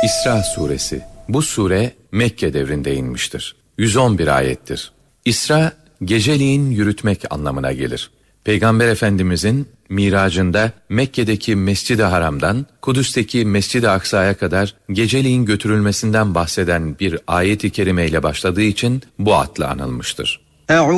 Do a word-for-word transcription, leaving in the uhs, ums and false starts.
İsra suresi. Bu sure Mekke devrinde inmiştir. yüz on bir ayettir. İsra, geceliğin yürütmek anlamına gelir. Peygamber Efendimizin miracında Mekke'deki Mescid-i Haram'dan Kudüs'teki Mescid-i Aksa'ya kadar geceliğin götürülmesinden bahseden bir ayet-i kerimeyle başladığı için bu adla anılmıştır.